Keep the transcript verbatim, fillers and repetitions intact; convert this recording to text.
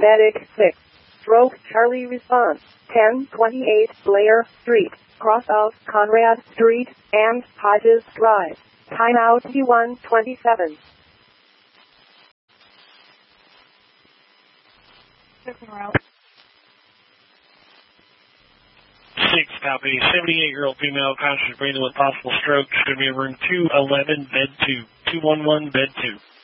Medic six. Stroke Charlie response. ten twenty-eight Blair Street, cross of Conrad Street and Hodges Drive. Timeout T one twenty-seven. Six copy. seventy-eight-year-old female conscious breathing with possible stroke. Should be in room two eleven, bed two. two one one, bed two.